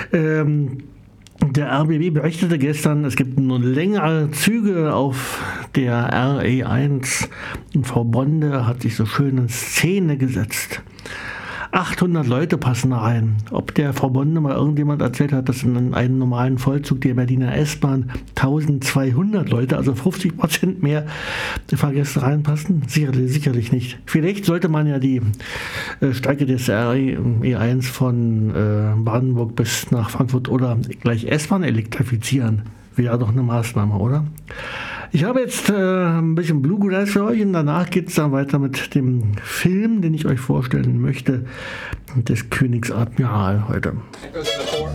Der RBB berichtete gestern, es gibt nun längere Züge auf der RE1 und Frau Bonde hat sich so schön in Szene gesetzt. 800 Leute passen da rein. Ob der Frau Bonde mal irgendjemand erzählt hat, dass in einem normalen Vollzug der Berliner S-Bahn 1200 Leute, also 50% mehr Fahrgäste reinpassen? Sicherlich nicht. Vielleicht sollte man ja die Strecke des RE1 von Brandenburg bis nach Frankfurt oder gleich S-Bahn elektrifizieren. Wäre doch eine Maßnahme, oder? Ich habe jetzt ein bisschen Bluegrass für euch und danach geht es dann weiter mit dem Film, den ich euch vorstellen möchte, des Königs Admiral heute.